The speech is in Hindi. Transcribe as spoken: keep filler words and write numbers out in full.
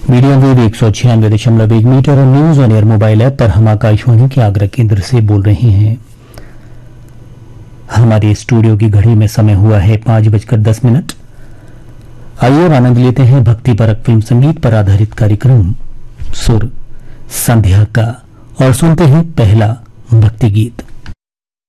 मीडियम वेव एक सौ छियानवे दशमलव एक मीटर और news on air mobile app पर हम आकाशवाणी के आगरा केंद्र से बोल रहे हैं। हमारे स्टूडियो की घड़ी में समय हुआ है पांच बजकर दस मिनट। आइए अब आनंद लेते हैं भक्ति परक फिल्म संगीत पर आधारित कार्यक्रम सुर संध्या का और सुनते हैं पहला भक्ति गीत।